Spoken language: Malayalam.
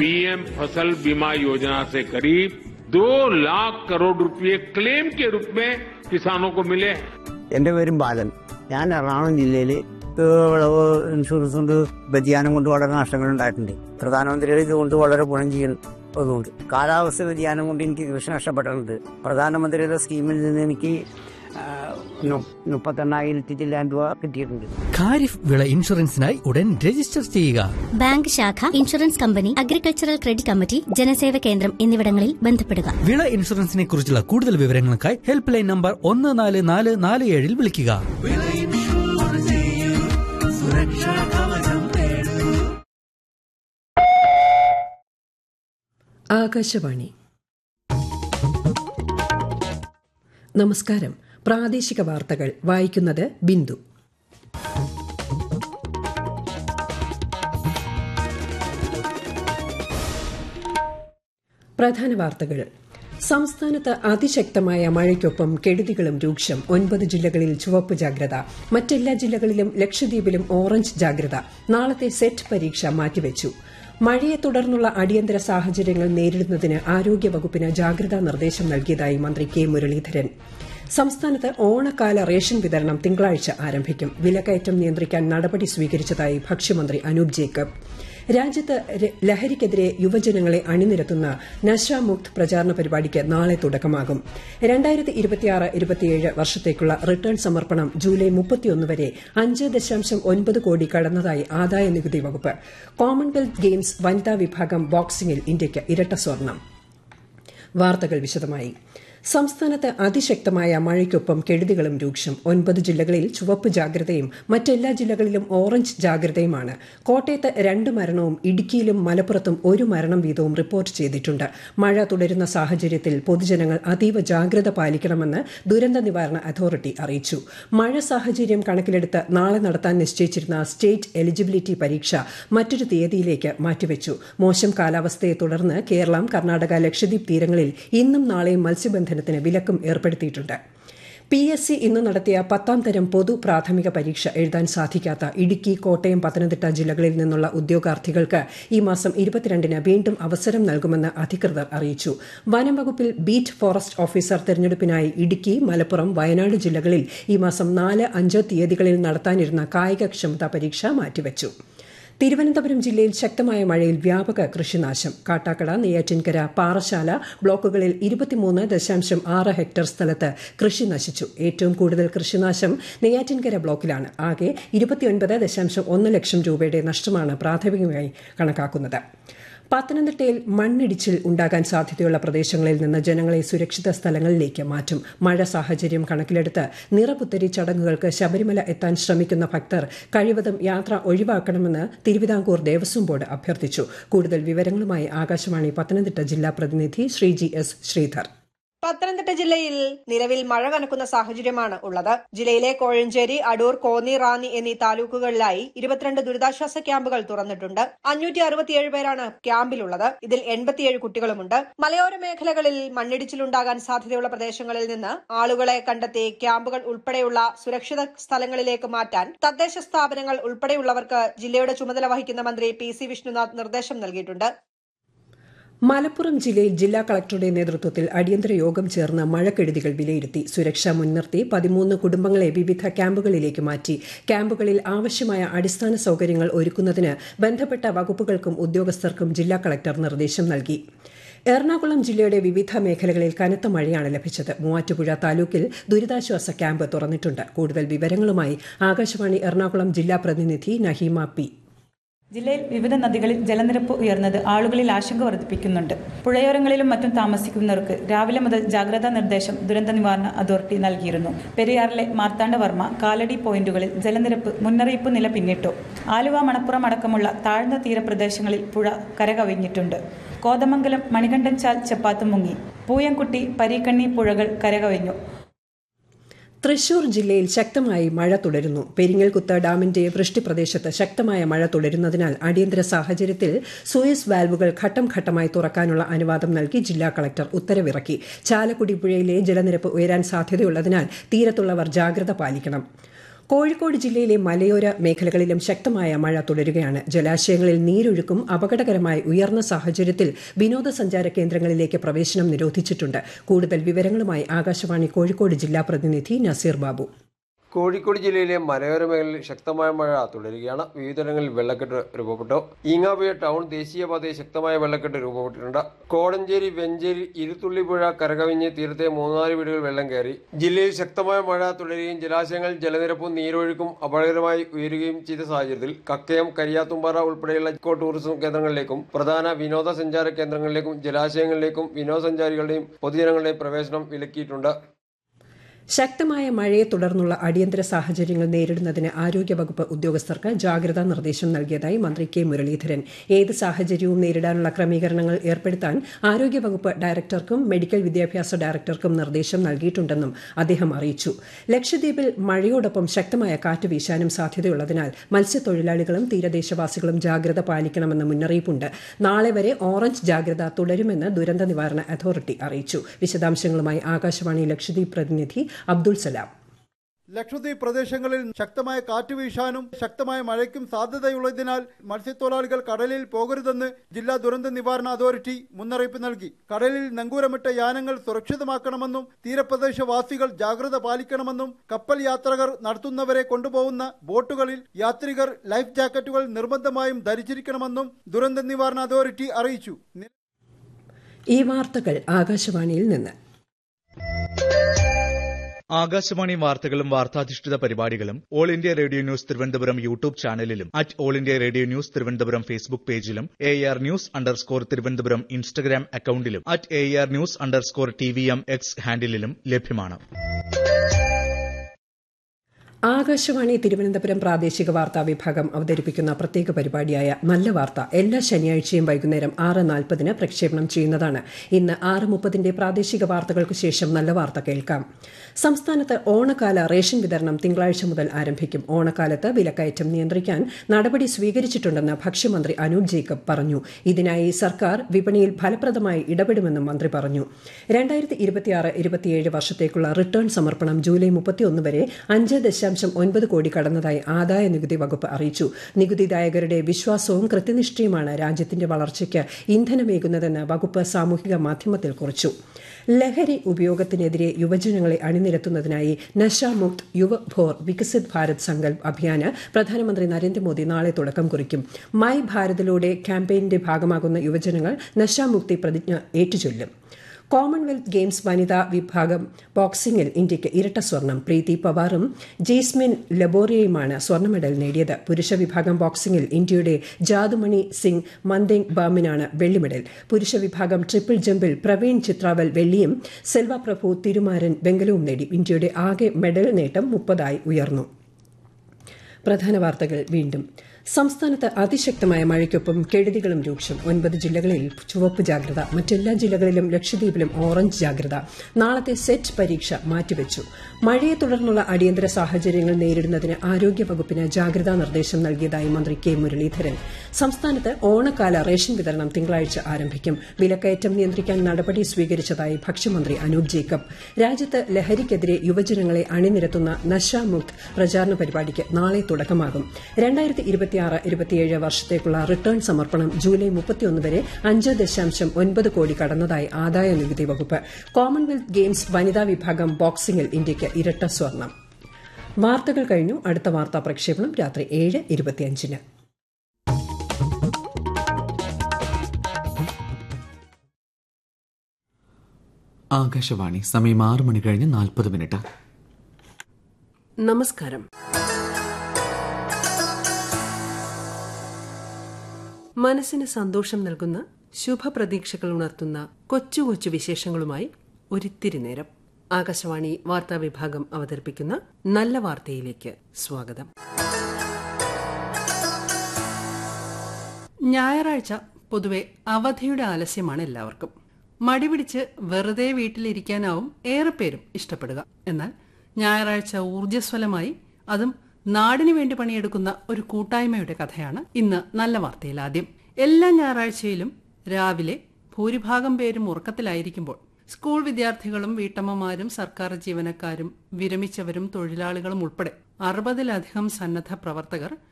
पीएम फसल बीमा योजना से करीब 2 लाख करोड़ रुपए क्लेम के रूप में किसानों को मिले हैं। എന്റെ പേരും ബാലൻ. ഞാൻ എറണാകുളം ജില്ലയിൽ വിളവ് ഇൻഷുറൻസ് കൊണ്ട് വ്യതിയാനം കൊണ്ട് വളരെ നഷ്ടങ്ങൾ ഉണ്ടായിട്ടുണ്ട്. പ്രധാനമന്ത്രിയുടെ ഇതുകൊണ്ട് വളരെ ഗുണം ചെയ്യുന്നതുകൊണ്ട് കാലാവസ്ഥ വ്യതിയാനം കൊണ്ട് എനിക്ക് കൃഷി നഷ്ടപ്പെട്ടിട്ടുണ്ട്. പ്രധാനമന്ത്രിയുടെ സ്കീമിൽ നിന്ന് എനിക്ക് 38,000 ചില്ലാൻ രൂപ കിട്ടിയിട്ടുണ്ട്. ഖാരിഫ് വിള ഇൻഷുറൻസിനായി ഉടൻ രജിസ്റ്റർ ചെയ്യുക. ബാങ്ക് ശാഖ, insurance company, agricultural credit committee, ജനസേവ കേന്ദ്രം എന്നിവിടങ്ങളിൽ ബന്ധപ്പെടുക. വിള ഇൻഷുറൻസിനെ കുറിച്ചുള്ള കൂടുതൽ വിവരങ്ങൾക്കായി ഹെൽപ്പ് ലൈൻ നമ്പർ 14447 വിളിക്കുക. ആകാശവാണി. നമസ്കാരം. പ്രാദേശിക വാർത്തകൾ വായിക്കുന്നത് ബിന്ദു. പ്രധാന വാർത്തകൾ. സംസ്ഥാനത്ത് അതിശക്തമായ മഴയ്ക്കൊപ്പം കെടുതികളും രൂക്ഷം. 9 ജില്ലകളിൽ ചുവപ്പ് ജാഗ്രത. മറ്റെല്ലാ ജില്ലകളിലും ലക്ഷദ്വീപിലും ഓറഞ്ച് ജാഗ്രത. നാളത്തെ സെറ്റ് പരീക്ഷ മാറ്റിവെച്ചു. മഴയെ തുടർന്നുള്ള അടിയന്തര സാഹചര്യങ്ങൾ നേരിടുന്നതിന് ആരോഗ്യവകുപ്പിന് ജാഗ്രതാ നിർദ്ദേശം നൽകിയതായി മന്ത്രി കെ മുരളീധരൻ. സംസ്ഥാനത്ത് ഓണക്കാല റേഷൻ വിതരണം തിങ്കളാഴ്ച ആരംഭിക്കും. വിലക്കയറ്റം നിയന്ത്രിക്കാൻ നടപടി സ്വീകരിച്ചതായി ഭക്ഷ്യമന്ത്രി അനൂപ് ജേക്കബ്. രാജ്യത്ത് ലഹരിക്കെതിരെ യുവജനങ്ങളെ അണിനിരത്തുന്ന നശാമുക്ത് പ്രചാരണ പരിപാടിക്ക് നാളെ തുടക്കമാകും. 2026-27 വർഷത്തേക്കുള്ള റിട്ടേൺ സമർപ്പണം ജൂലൈ 31 വരെ 5.9 കോടി കടന്നതായി ആദായനികുതി വകുപ്പ്. കോമൺവെൽത്ത് ഗെയിംസ് വനിതാ വിഭാഗം ബോക്സിംഗിൽ ഇന്ത്യയ്ക്ക് ഇരട്ട സ്വർണം. വാർത്തകൾ വിശദമായി. സംസ്ഥാനത്ത് അതിശക്തമായ മഴയ്ക്കൊപ്പം കെടുതികളും രൂക്ഷം. 9 ജില്ലകളിൽ ചുവപ്പ് ജാഗ്രതയും മറ്റെല്ലാ ജില്ലകളിലും ഓറഞ്ച് ജാഗ്രതയുമാണ്. കോട്ടയത്ത് 2 മരണവും ഇടുക്കിയിലും മലപ്പുറത്തും 1 മരണം വീതവും റിപ്പോർട്ട് ചെയ്തിട്ടുണ്ട്. മഴ തുടരുന്ന സാഹചര്യത്തിൽ പൊതുജനങ്ങൾ അതീവ ജാഗ്രത പാലിക്കണമെന്ന് ദുരന്ത നിവാരണ അതോറിറ്റി അറിയിച്ചു. മഴ സാഹചര്യം കണക്കിലെടുത്ത് നാളെ നടത്താൻ നിശ്ചയിച്ചിരുന്ന സ്റ്റേറ്റ് എലിജിബിലിറ്റി പരീക്ഷ മറ്റൊരു തീയതിയിലേക്ക് മാറ്റിവെച്ചു. മോശം കാലാവസ്ഥയെ തുടർന്ന് കേരളം, കർണാടക, ലക്ഷദ്വീപ് തീരങ്ങളിൽ ഇന്നും നാളെയും മത്സ്യബന്ധനത്തിന് വിലക്കും ഏർപ്പെടുത്തിയിട്ടുണ്ട്. PSC ഇന്ന് നടത്തിയ 10ാം തരം പൊതു പ്രാഥമിക പരീക്ഷ എഴുതാൻ സാധിക്കാത്ത ഇടുക്കി, കോട്ടയം, പത്തനംതിട്ട ജില്ലകളിൽ നിന്നുള്ള ഉദ്യോഗാർത്ഥികൾക്ക് ഈ മാസം 22-ന് വീണ്ടും അവസരം നൽകുമെന്ന് അധികൃതർ അറിയിച്ചു. വനം വകുപ്പിൽ beat forest officer തെരഞ്ഞെടുപ്പിനായി Idukki, Malappuram, Wayanad ജില്ലകളിൽ ഈ മാസം 4, 5 തീയതികളിൽ നടത്താനിരുന്ന കായികക്ഷമതാ പരീക്ഷ മാറ്റിവെച്ചു. തിരുവനന്തപുരം ജില്ലയിൽ ശക്തമായ മഴയിൽ വ്യാപക കൃഷിനാശം. കാട്ടാക്കട, നെയ്യാറ്റിൻകര, പാറശാല ബ്ലോക്കുകളിൽ 23.6 ഹെക്ടർ സ്ഥലത്ത് കൃഷി നശിച്ചു. ഏറ്റവും കൂടുതൽ കൃഷിനാശം നെയ്യാറ്റിൻകര ബ്ലോക്കിലാണ്. ആകെ 29.1 ലക്ഷം രൂപയുടെ നഷ്ടമാണ് പ്രാഥമികമായി കണക്കാക്കുന്നത്. പത്തനംതിട്ടയിൽ മണ്ണിടിച്ചിൽ ഉണ്ടാകാൻ സാധ്യതയുള്ള പ്രദേശങ്ങളിൽ നിന്ന് ജനങ്ങളെ സുരക്ഷിത സ്ഥലങ്ങളിലേക്ക് മാറ്റും. മഴ സാഹചര്യം കണക്കിലെടുത്ത് നിറപുത്തരി ചടങ്ങുകൾക്ക് ശബരിമല എത്താൻ ശ്രമിക്കുന്ന ഭക്തർ കഴിവതും യാത്ര ഒഴിവാക്കണമെന്ന് തിരുവിതാംകൂർ ദേവസ്വം ബോർഡ് അഭ്യർത്ഥിച്ചു. കൂടുതൽ വിവരങ്ങളുമായി ആകാശവാണി പത്തനംതിട്ട ജില്ലാ പ്രതിനിധി ശ്രീജി എസ് ശ്രീധർ. പത്തനംതിട്ട ജില്ലയിൽ നിലവിൽ മഴ കനക്കുന്ന സാഹചര്യമാണ് ഉള്ളത്. ജില്ലയിലെ കോഴഞ്ചേരി, അടൂർ, കോന്നി, റാന്നി എന്നീ താലൂക്കുകളിലായി 22 ദുരിതാശ്വാസ ക്യാമ്പുകൾ തുറന്നിട്ടുണ്ട്. 567 പേരാണ് ക്യാമ്പിലുള്ളത്. ഇതിൽ 87 കുട്ടികളുമുണ്ട്. മലയോര മേഖലകളിൽ മണ്ണിടിച്ചിലുണ്ടാകാൻ സാധ്യതയുള്ള പ്രദേശങ്ങളിൽ നിന്ന് ആളുകളെ കണ്ടെത്തി ക്യാമ്പുകൾ ഉൾപ്പെടെയുള്ള സുരക്ഷിത സ്ഥലങ്ങളിലേക്ക് മാറ്റാൻ തദ്ദേശ സ്ഥാപനങ്ങൾ ഉൾപ്പെടെയുള്ളവർക്ക് ജില്ലയുടെ ചുമതല വഹിക്കുന്ന മന്ത്രി PC വിഷ്ണുനാഥ് നിർദ്ദേശം നൽകിയിട്ടുണ്ട്. മലപ്പുറം ജില്ലയിൽ ജില്ലാ കളക്ടറുടെ നേതൃത്വത്തിൽ അടിയന്തര യോഗം ചേർന്ന് മഴക്കെടുതികൾ വിലയിരുത്തി. സുരക്ഷ മുൻനിർത്തി 13 കുടുംബങ്ങളെ വിവിധ ക്യാമ്പുകളിലേക്ക് മാറ്റി. ക്യാമ്പുകളിൽ ആവശ്യമായ അടിസ്ഥാന സൌകര്യങ്ങൾ ഒരുക്കുന്നതിന് ബന്ധപ്പെട്ട വകുപ്പുകൾക്കും ഉദ്യോഗസ്ഥർക്കും ജില്ലാ കളക്ടർ നിർദ്ദേശം നൽകി. എറണാകുളം ജില്ലയുടെ വിവിധ മേഖലകളിൽ കനത്ത മഴയാണ് ലഭിച്ചത്. മൂവാറ്റുപുഴ താലൂക്കിൽ ദുരിതാശ്വാസ ക്യാമ്പ് തുറന്നിട്ടുണ്ട്. കൂടുതൽ വിവരങ്ങളുമായി ആകാശവാണി എറണാകുളം ജില്ലാ പ്രതിനിധി നഹീമ പി. ജില്ലയിൽ വിവിധ നദികളിൽ ജലനിരപ്പ് ഉയർന്നത് ആളുകളിൽ ആശങ്ക വർദ്ധിപ്പിക്കുന്നുണ്ട്. പുഴയോരങ്ങളിലും മറ്റും താമസിക്കുന്നവർക്ക് രാവിലെ മുതൽ ജാഗ്രതാ നിർദ്ദേശം ദുരന്ത നിവാരണ അതോറിറ്റി നൽകിയിരുന്നു. പെരിയാറിലെ മാർത്താണ്ഡവർമ്മ, കാലടി പോയിന്റുകളിൽ ജലനിരപ്പ് മുന്നറിയിപ്പ് നില പിന്നിട്ടു. ആലുവ, മണപ്പുറം അടക്കമുള്ള താഴ്ന്ന തീരപ്രദേശങ്ങളിൽ പുഴ കരകവിഞ്ഞിട്ടുണ്ട്. കോതമംഗലം, മണികണ്ഠൻചാൽ, ചെപ്പാത്ത് മുങ്ങി. പൂയംകുട്ടി, പരീക്കണ്ണി പുഴകൾ കരകവിഞ്ഞു. തൃശൂർ ജില്ലയിൽ ശക്തമായി മഴ തുടരുന്നു. പെരിങ്ങൽകുത്ത് ഡാമിന്റെ വൃഷ്ടിപ്രദേശത്ത് ശക്തമായ മഴ തുടരുന്നതിനാൽ അടിയന്തര സാഹചര്യത്തിൽ സൂയസ് വാൽവുകൾ ഘട്ടം ഘട്ടമായി തുറക്കാനുള്ള അനുവാദം നൽകി ജില്ലാ കളക്ടർ ഉത്തരവിറക്കി. ചാലക്കുടി പുഴയിലെ ജലനിരപ്പ് ഉയരാൻ സാധ്യതയുള്ളതിനാൽ തീരത്തുള്ളവർ ജാഗ്രത പാലിക്കണം. കോഴിക്കോട് ജില്ലയിലെ മലയോര മേഖലകളിലും ശക്തമായ മഴ തുടരുകയാണ്. ജലാശയങ്ങളിൽ നീരൊഴുക്കും അപകടകരമായി ഉയർന്ന സാഹചര്യത്തിൽ വിനോദസഞ്ചാര കേന്ദ്രങ്ങളിലേക്ക് പ്രവേശനം നിരോധിച്ചിട്ടുണ്ട്. കൂടുതൽ വിവരങ്ങളുമായി ആകാശവാണി കോഴിക്കോട് ജില്ലാ പ്രതിനിധി നസീർ ബാബു. കോഴിക്കോട് ജില്ലയിലെ മലയോര മേഖലയിൽ ശക്തമായ മഴ തുടരുകയാണ്. വിവിധയിടങ്ങളിൽ വെള്ളക്കെട്ട് രൂപപ്പെട്ടു. ഈങ്ങാപ്പുഴ ടൗൺ ദേശീയപാതയിൽ ശക്തമായ വെള്ളക്കെട്ട് രൂപപ്പെട്ടിട്ടുണ്ട്. കോടഞ്ചേരി, വെഞ്ചേരി, ഇരുത്തുള്ളിപ്പുഴ കരകവിഞ്ഞ് തീരത്തെ 3-4 വീടുകൾ വെള്ളം കയറി. ജില്ലയിൽ ശക്തമായ മഴ തുടരുകയും ജലാശയങ്ങൾ ജലനിരപ്പും നീരൊഴുക്കും അപകടകരമായി ഉയരുകയും ചെയ്ത സാഹചര്യത്തിൽ കക്കയം, കരിയാത്തുംപാറ ഉൾപ്പെടെയുള്ള ഇക്കോ ടൂറിസം കേന്ദ്രങ്ങളിലേക്കും പ്രധാന വിനോദസഞ്ചാര കേന്ദ്രങ്ങളിലേക്കും ജലാശയങ്ങളിലേക്കും വിനോദസഞ്ചാരികളുടെയും പൊതുജനങ്ങളുടെയും പ്രവേശനം വിലക്കിയിട്ടുണ്ട്. ശക്തമായ മഴയെ തുടർന്നുള്ള അടിയന്തര സാഹചര്യങ്ങൾ നേരിടുന്നതിന് ആരോഗ്യവകുപ്പ് ഉദ്യോഗസ്ഥർക്ക് ജാഗ്രതാ നിർദ്ദേശം നൽകിയതായി മന്ത്രി കെ മുരളീധരൻ. ഏത് സാഹചര്യവും നേരിടാനുള്ള ക്രമീകരണങ്ങൾ ഏർപ്പെടുത്താൻ ആരോഗ്യവകുപ്പ് ഡയറക്ടർക്കും മെഡിക്കൽ വിദ്യാഭ്യാസ ഡയറക്ടർക്കും നിർദ്ദേശം നൽകിയിട്ടുണ്ടെന്നും അദ്ദേഹം അറിയിച്ചു. ലക്ഷദ്വീപിൽ മഴയോടൊപ്പം ശക്തമായ കാറ്റ് വീശാനും സാധ്യതയുള്ളതിനാൽ മത്സ്യത്തൊഴിലാളികളും തീരദേശവാസികളും ജാഗ്രത പാലിക്കണമെന്ന് മുന്നറിയിപ്പുണ്ട്. നാളെ വരെ ഓറഞ്ച് ജാഗ്രത തുടരുമെന്ന് ദുരന്ത നിവാരണ അതോറിറ്റി അറിയിച്ചു. വിശദാംശങ്ങളുമായി ആകാശവാണി ലക്ഷദ്വീപ് പ്രതിനിധി അബ്ദുൾ സലാം. ലക്ഷദ്വീപ് പ്രദേശങ്ങളിൽ ശക്തമായ കാറ്റ് വീശാനും ശക്തമായ മഴയ്ക്കും സാധ്യതയുള്ളതിനാൽ മത്സ്യത്തൊഴിലാളികൾ കടലിൽ പോകരുതെന്ന് ജില്ലാ ദുരന്ത നിവാരണ അതോറിറ്റി മുന്നറിയിപ്പ് നൽകി. കടലിൽ നങ്കൂരമിട്ട യാനങ്ങൾ സുരക്ഷിതമാക്കണമെന്നും തീരപ്രദേശവാസികൾ ജാഗ്രത പാലിക്കണമെന്നും കപ്പൽ യാത്രികർ നടത്തുന്നവരെ കൊണ്ടുപോകുന്ന ബോട്ടുകളിൽ യാത്രികർ ലൈഫ് ജാക്കറ്റുകൾ നിർബന്ധമായും ധരിച്ചിരിക്കണമെന്നും ദുരന്ത നിവാരണ അതോറിറ്റി അറിയിച്ചു. ഈ വാർത്തകൾ ആകാശവാണിയിൽ നിന്ന്. ആകാശവാണി വാർത്തകളും വാർത്താധിഷ്ഠിത പരിപാടികളും all India radio news Thiruvananthapuram YouTube ചാനലിലും all India radio news Thiruvananthapuram Facebook പേജിലും AR News_ തിരുവനന്തപുരം ഇൻസ്റ്റഗ്രാം അക്കൌണ്ടിലും AR News_TVM X ഹാൻഡിലും ലഭ്യമാണ്. ആകാശവാണി തിരുവനന്തപുരം പ്രാദേശിക വാർത്താ വിഭാഗം അവതരിപ്പിക്കുന്ന പ്രത്യേക പരിപാടിയായ നല്ല വാർത്ത എല്ലാ ശനിയാഴ്ചയും വൈകുന്നേരം 6:40 പ്രക്ഷേപണം ചെയ്യുന്നതാണ്. ഇന്ന് 6:30 പ്രാദേശിക വാർത്തകൾക്ക് ശേഷം നല്ല വാർത്ത കേൾക്കാം. സംസ്ഥാനത്ത് ഓണക്കാല റേഷൻ വിതരണം തിങ്കളാഴ്ച മുതൽ ആരംഭിക്കും. ഓണക്കാലത്ത് വിലക്കയറ്റം നിയന്ത്രിക്കാൻ നടപടി സ്വീകരിച്ചിട്ടുണ്ടെന്ന് ഭക്ഷ്യമന്ത്രി അനൂപ് ജേക്കബ് പറഞ്ഞു. ഇതിനായി സർക്കാർ വിപണിയിൽ ഫലപ്രദമായി ഇടപെടുമെന്നും മന്ത്രി പറഞ്ഞു. 2026-27 വർഷത്തേക്കുള്ള റിട്ടേൺ സമർപ്പണം ജൂലൈ 31 വരെ 5.9 കോടി കടന്നതായി ആദായ നികുതി വകുപ്പ് അറിയിച്ചു. നികുതിദായകരുടെ വിശ്വാസവും കൃത്യനിഷ്ഠയുമാണ് രാജ്യത്തിന്റെ വളർച്ചയ്ക്ക് ഇന്ധനമേകുന്നതെന്ന് വകുപ്പ് സാമൂഹിക മാധ്യമത്തിൽ കുറിച്ചു. ലഹരി ഉപയോഗത്തിനെതിരെ യുവജനങ്ങളെ അണിനിരത്തുന്നതിനായി നശാമുക്ത് യുവഭോർ വികസിത് ഭാരത് സങ്കൽപ് അഭിയാന് പ്രധാനമന്ത്രി നരേന്ദ്രമോദി നാളെ തുടക്കം കുറിക്കും. മൈ ഭാരതിലൂടെ ക്യാമ്പയിന്റെ ഭാഗമാകുന്ന യുവജനങ്ങൾ നശാമുക്തി പ്രതിജ്ഞ ഏറ്റുചൊല്ലും. കോമൺവെൽത്ത് ഗെയിംസ് വനിതാ വിഭാഗം ബോക്സിംഗിൽ ഇന്ത്യയ്ക്ക് ഇരട്ട സ്വർണം. പ്രീതി പവാറും ജെയ്സ്മിൻ ലബോറിയയുമാണ് സ്വർണ്ണ മെഡൽ നേടിയത്. പുരുഷ വിഭാഗം ബോക്സിംഗിൽ ഇന്ത്യയുടെ ജാദുമണി സിംഗ് മന്ദേങ് ബാമിനാണ് വെള്ളി മെഡൽ. പുരുഷ വിഭാഗം ട്രിപ്പിൾ ജമ്പിൽ പ്രവീൺ ചിത്രാവൽ വെള്ളിയും സെൽവ പ്രഭു തിരുമാരൻ വെങ്കലവും നേടി. ഇന്ത്യയുടെ ആകെ മെഡൽ നേട്ടം 30 ഉയർന്നു. പ്രധാന വാർത്തകൾ വീണ്ടും. സംസ്ഥാനത്ത് അതിശക്തമായ മഴയ്ക്കൊപ്പം കെടുതികളും രൂക്ഷം. 9 ജില്ലകളിൽ ചുവപ്പ് ജാഗ്രത. മറ്റെല്ലാ ജില്ലകളിലും ലക്ഷദ്വീപിലും ഓറഞ്ച് ജാഗ്രത. നാളത്തെ സെറ്റ് പരീക്ഷ മാറ്റിവെച്ചു. മഴയെ തുടർന്നുള്ള അടിയന്തര സാഹചര്യങ്ങൾ നേരിടുന്നതിന് ആരോഗ്യവകുപ്പിന് ജാഗ്രതാ നിർദ്ദേശം നൽകിയതായി മന്ത്രി കെ മുരളീധരൻ. സംസ്ഥാനത്ത് ഓണക്കാല റേഷൻ വിതരണം തിങ്കളാഴ്ച ആരംഭിക്കും. വിലക്കയറ്റം നിയന്ത്രിക്കാൻ നടപടി സ്വീകരിച്ചതായി ഭക്ഷ്യമന്ത്രി അനൂപ് ജേക്കബ്. രാജ്യത്ത് ലഹരിക്കെതിരെ യുവജനങ്ങളെ അണിനിരത്തുന്ന നശാമുക്ത് പ്രചാരണ പരിപാടിക്ക് നാളെ തുടക്കമാകും. 2026-27 വർഷത്തേക്കുള്ള റിട്ടേൺ സമർപ്പണം ജൂലൈ 31 വരെ 5.9 കോടി കടന്നതായി ആദായ നികുതി വകുപ്പ്. കോമൺവെൽത്ത് ഗെയിംസ് വനിതാ വിഭാഗം ബോക്സിംഗിൽ ഇന്ത്യയ്ക്ക് ഇരട്ട സ്വർണം. വാർത്തകൾ കഴിഞ്ഞു. അടുത്ത വാർത്താ പ്രക്ഷേപണം രാത്രി 7:25. ആകാശവാണി. സമയം 6:40 നമസ്കാരം. മനസ്സിന് സന്തോഷം നൽകുന്ന ശുഭപ്രതീക്ഷകൾ ഉണർത്തുന്ന കൊച്ചു കൊച്ചു വിശേഷങ്ങളുമായി ഒരിത്തിരി നേരം. ആകാശവാണി വാർത്താ വിഭാഗം അവതരിപ്പിക്കുന്ന നല്ല വാർത്തയിലേക്ക് സ്വാഗതം. ഞായറാഴ്ച പൊതുവെ അവധിയുടെ ആലസ്യമാണ് എല്ലാവർക്കും. മടിപിടിച്ച് വെറുതെ വീട്ടിലിരിക്കാനാവും ഏറെ പേരും ഇഷ്ടപ്പെടുക. എന്നാൽ ഞായറാഴ്ച ഊർജ്ജസ്വലമായി, അതും നാടിനു വേണ്ടി പണിയെടുക്കുന്ന ഒരു കൂട്ടായ്മയുടെ കഥയാണ് ഇന്ന് നല്ല വാർത്തയിൽ ആദ്യം. എല്ലാ ഞായറാഴ്ചയിലും രാവിലെ ഭൂരിഭാഗം പേരും ഉറക്കത്തിലായിരിക്കുമ്പോൾ സ്കൂൾ വിദ്യാർത്ഥികളും വീട്ടമ്മമാരും സർക്കാർ ജീവനക്കാരും വിരമിച്ചവരും തൊഴിലാളികളും ഉൾപ്പെടെ 60-ലധികം സന്നദ്ധ പ്രവർത്തകർ